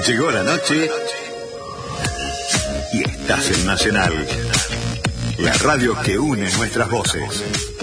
Llegó la noche y estás en Nacional, la radio que une nuestras voces.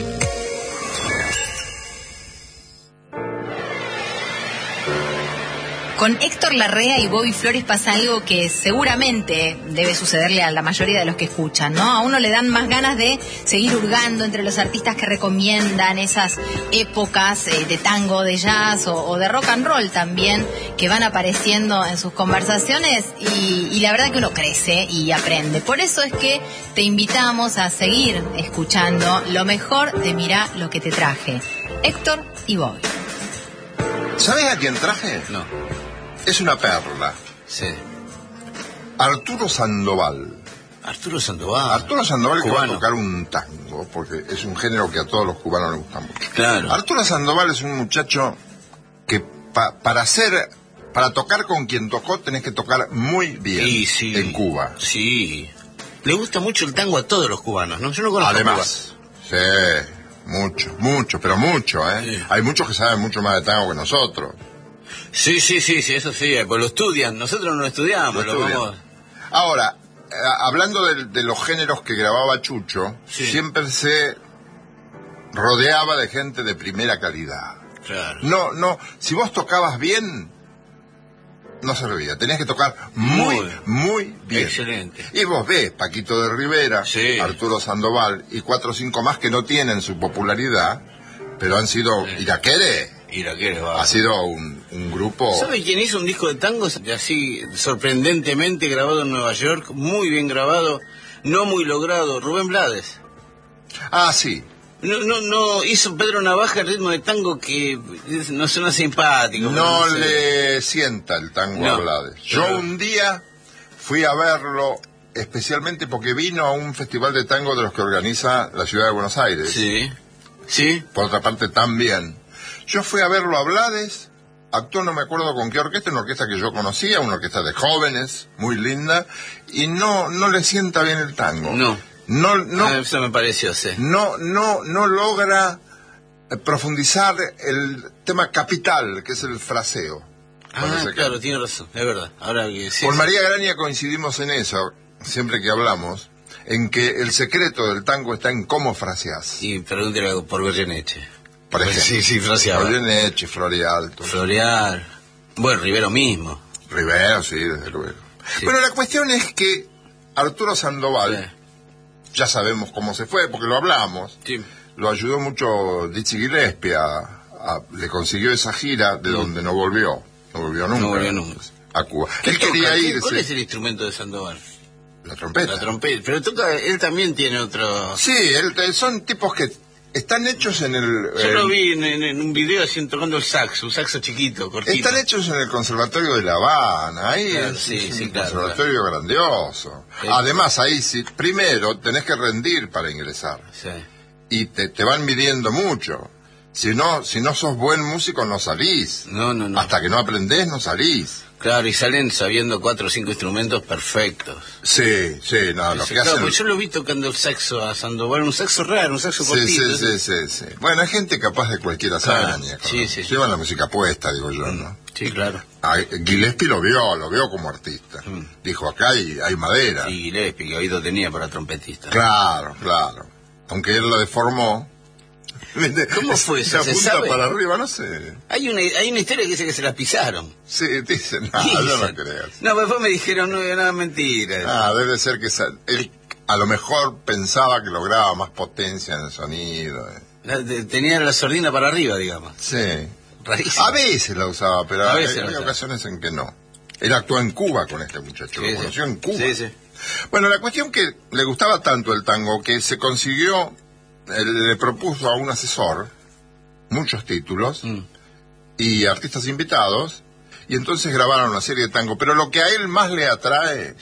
Con Héctor Larrea y Bobby Flores pasa algo que seguramente debe sucederle a la mayoría de los que escuchan, ¿no? A uno le dan más ganas de seguir hurgando entre los artistas que recomiendan esas épocas de tango, de jazz o de rock and roll también, que van apareciendo en sus conversaciones y la verdad que uno crece y aprende. Por eso es que te invitamos a seguir escuchando lo mejor de Mirá lo que te traje. Héctor y Bobby. ¿Sabes a quién traje? No. Es una perla. Sí. Arturo Sandoval. Arturo Sandoval. Arturo Sandoval que va a cubano. tocar un tango, porque es un género que a todos los cubanos les gusta mucho. Claro. Arturo Sandoval es un muchacho que para tocar con quien tocó tenés que tocar muy bien Sí. en Cuba. Sí. Le gusta mucho el tango a todos los cubanos, ¿no? Yo no conozco Además, sí, mucho, pero mucho, ¿eh? Sí. Hay muchos que saben mucho más de tango que nosotros. Sí, eso sí, pues lo estudian. Nosotros no lo estudiamos, Lo estudian. vamos. Ahora, hablando de los géneros que grababa Chucho, Sí. siempre se rodeaba de gente de primera calidad. Claro. No, si vos tocabas bien, no servía. Tenías que tocar muy bien. Excelente. Y vos ves, Paquito de Rivera, Sí. Arturo Sandoval y 4 o 5 más que no tienen su popularidad, pero han sido Iraquere. Iraquere, va. Ha sido un grupo... ¿Sabe quién hizo un disco de tangos así sorprendentemente grabado en Nueva York? Muy bien grabado, no muy logrado. Rubén Blades. Ah, sí. No hizo Pedro Navaja el ritmo de tango que no suena simpático. No sé. le sienta el tango a No. Blades. Yo un día fui a verlo especialmente porque vino a un festival de tango de los que organiza la ciudad de Buenos Aires. Sí. Por otra parte también. Yo fui a verlo a Blades, actuó no me acuerdo con qué orquesta, una orquesta que yo conocía, una orquesta de jóvenes, muy linda, y no le sienta bien el tango. No, Eso me pareció, sí. no logra profundizar el tema capital, que es el fraseo. Cuando se Claro, canta. tiene razón, es verdad. Ahora que sí. Con María Graña coincidimos en eso, siempre que hablamos, en que el secreto del tango está en cómo fraseás. Y pregúntele por Goyeneche. Por ejemplo, Sí, fraseaba. Goyeneche, Florialto, Floreal. Bueno, Rivero mismo. Rivero, sí, desde luego. Sí. Bueno, la cuestión es que Arturo Sandoval, ya sabemos cómo se fue, porque lo hablamos, Sí. lo ayudó mucho Dizzy Gillespie, le consiguió esa gira de donde no volvió nunca. A Cuba. Él quería irse. ¿Cuál es el instrumento de Sandoval? La trompeta. La trompeta. Pero él también tiene otro... Sí, son tipos que están hechos en el... Yo lo vi en un video así tocando el saxo, un saxo chiquito, cortito. Están hechos en el Conservatorio de La Habana, ahí Claro, es sí, un claro, conservatorio grandioso. Sí. Además, ahí primero tenés que rendir para ingresar. Sí. Y te van midiendo mucho. Si no sos buen músico, no salís. No. Hasta que no aprendés, no salís. Claro, y salen sabiendo 4 o 5 instrumentos perfectos. Sí, no, lo que Claro, hacen... pues yo lo vi tocando el saxo a Sandoval, un saxo raro, un saxo cortito. Sí. Bueno, hay gente capaz de cualquier hazaña. Sí. Llevan la música puesta, digo yo, ¿no? Sí, claro. Gillespie lo vio como artista. Dijo, acá hay madera. Sí, Gillespie, que oído tenía para trompetista. Claro. Aunque él lo deformó. ¿Cómo fue eso? La ¿Se punta sabe? para arriba, no sé. Hay una historia que dice que se las pisaron. Sí, dicen, no, yo no creo. No, después me dijeron, no, mentira. Debe ser que él a lo mejor pensaba que lograba más potencia en el sonido. Tenía la sordina para arriba, digamos. Sí. Rarísimo. A veces la usaba, pero A hay veces la usaba. ocasiones en que no. Él actuó en Cuba con este muchacho, lo conoció en Cuba. Sí. Bueno, la cuestión que le gustaba tanto el tango que se consiguió, le propuso a un asesor muchos títulos y artistas invitados, y entonces grabaron una serie de tango. Pero lo que a él más le atrae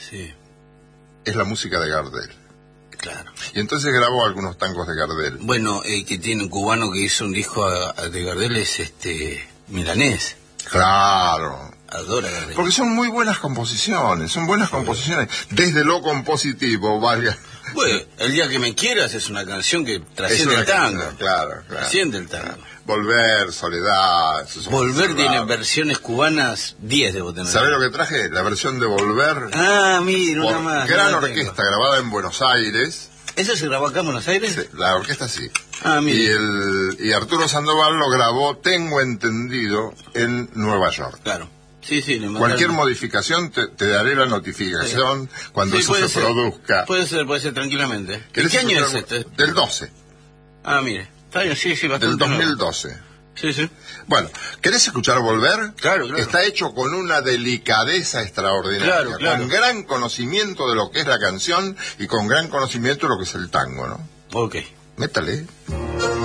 es la música de Gardel. Claro. Y entonces grabó algunos tangos de Gardel. Bueno, que tiene un cubano que hizo un disco de Gardel es Milanés. Claro. adora Gardel. Porque son muy buenas composiciones, desde lo compositivo, valga. Bueno, El día que me quieras es una canción que trasciende el tango. Claro. Trasciende el tango. Volver, Soledad. Volver tiene versiones cubanas 10 debo tener. ¿Sabés lo que traje? La versión de Volver. Ah, mira, una más. Gran orquesta grabada en Buenos Aires. ¿Eso se grabó acá en Buenos Aires? Sí, la orquesta sí. Ah, mira. Y Arturo Sandoval lo grabó, tengo entendido, en Nueva York. Claro. Sí, le mandaron. Cualquier modificación te daré la notificación cuando eso se produzca. Puede ser tranquilamente. ¿Qué año es este? Del 12. Ah, mire. Está bien, sí, bastante. Del 2012. Nuevo. Sí. Bueno, ¿querés escuchar Volver? Claro. Está hecho con una delicadeza extraordinaria, Claro. con gran conocimiento de lo que es la canción y con gran conocimiento de lo que es el tango, ¿no? Ok. Métale.